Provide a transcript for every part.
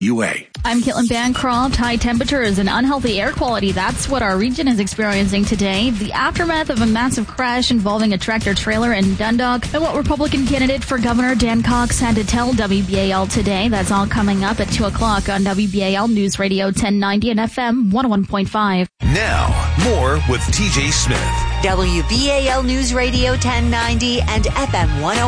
I'm Caitlin Bancroft. High temperatures and unhealthy air quality. That's what our region is experiencing today. The aftermath of a massive crash involving a tractor trailer in Dundalk. And what Republican candidate for governor Dan Cox had to tell WBAL today. That's all coming up at 2 o'clock on WBAL News Radio 1090 and FM 101.5. Now, more with TJ Smith. WBAL News Radio 1090 and FM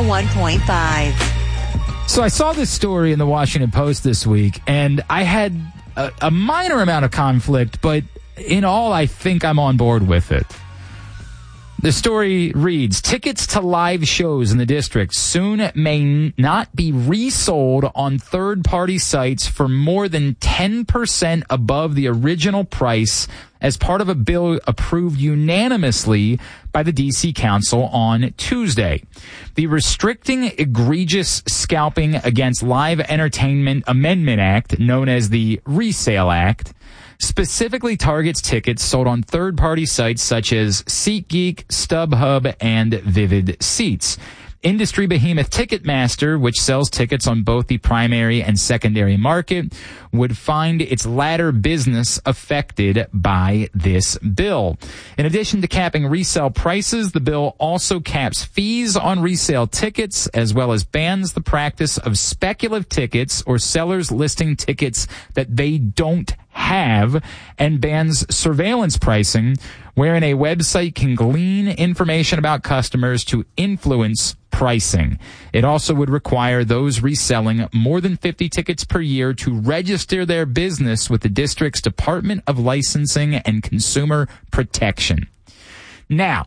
101.5. So I saw this story in the Washington Post this week, and I had a minor amount of conflict, but in all, I think I'm on board with it. The story reads, tickets to live shows in the district soon may not be resold on third-party sites for more than 10% above the original price as part of a bill approved unanimously by the D.C. Council on Tuesday. The Restricting Egregious Scalping Against Live Entertainment Amendment Act, known as the Resale Act, specifically targets tickets sold on third-party sites such as SeatGeek, StubHub, and Vivid Seats. Industry behemoth Ticketmaster, which sells tickets on both the primary and secondary market, would find its latter business affected by this bill. In addition to capping resale prices, the bill also caps fees on resale tickets, as well as bans the practice of speculative tickets or sellers listing tickets that they don't have, and bans surveillance pricing, wherein a website can glean information about customers to influence pricing. It also would require those reselling more than 50 tickets per year to register their business with the district's Department of Licensing and Consumer Protection. Now,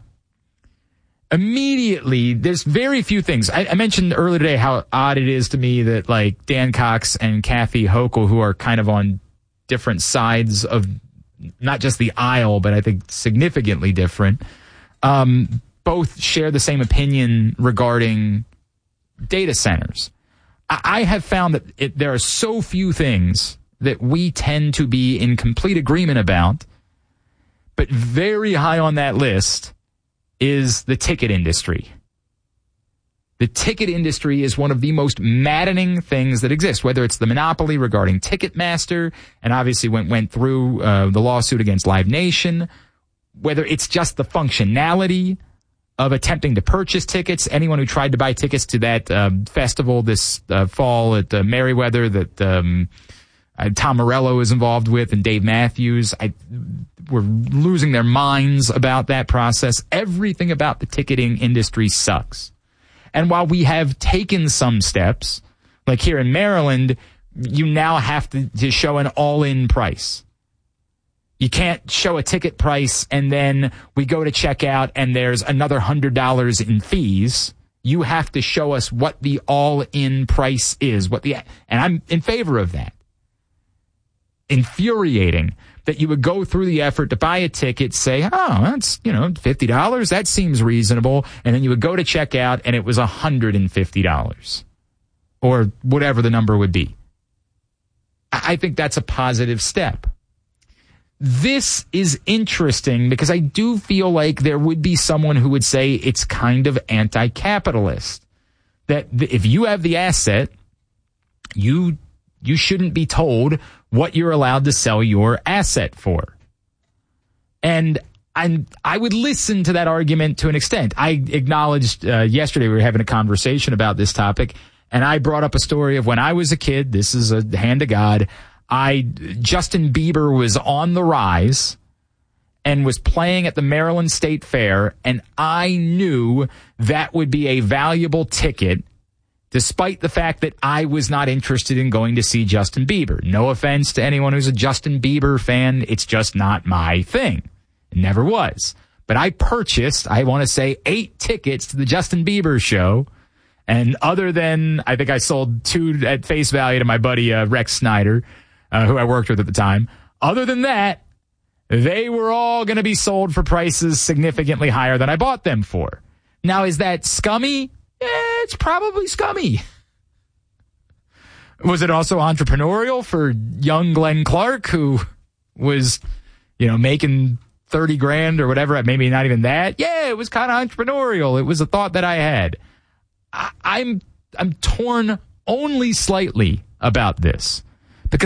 immediately, there's very few things. I mentioned earlier today how odd it is to me that, like, Dan Cox and Kathy Hochul, who are kind of on different sides of not just the aisle, but I think significantly different, both share the same opinion regarding data centers. I have found that there are so few things that we tend to be in complete agreement about, but very high on that list is the ticket industry. The ticket industry is one of the most maddening things that exist, whether it's the monopoly regarding Ticketmaster, and obviously went through the lawsuit against Live Nation, whether it's just the functionality of attempting to purchase tickets. Anyone who tried to buy tickets to that festival this fall at Merriweather that Tom Morello is involved with and Dave Matthews, were losing their minds about that process. Everything about the ticketing industry sucks. And while we have taken some steps, like here in Maryland, you now have to show an all-in price. You can't show a ticket price and then we go to check out and there's another $100 in fees. You have to show us what the all-in price is. And I'm in favor of that. Infuriating that you would go through the effort to buy a ticket, say, oh, that's, $50. That seems reasonable. And then you would go to check out and it was $150 or whatever the number would be. I think that's a positive step. This is interesting because I do feel like there would be someone who would say it's kind of anti-capitalist. That if you have the asset, you shouldn't be told what you're allowed to sell your asset for. And I would listen to that argument to an extent. I acknowledged yesterday we were having a conversation about this topic, and I brought up a story of when I was a kid. This is a hand of God. Justin Bieber was on the rise and was playing at the Maryland State Fair, and I knew that would be a valuable ticket, despite the fact that I was not interested in going to see Justin Bieber. No offense to anyone who's a Justin Bieber fan. It's just not my thing. It never was. But I purchased, I want to say, 8 tickets to the Justin Bieber show. And other than, I think I sold 2 at face value to my buddy Rex Snyder, who I worked with at the time. Other than that, they were all going to be sold for prices significantly higher than I bought them for. Now, is that scummy? It's probably scummy. Was it also entrepreneurial for young Glenn Clark, who was, making 30 grand or whatever, maybe not even that? Yeah, it was kind of entrepreneurial. It was a thought that I had. I'm torn only slightly about this.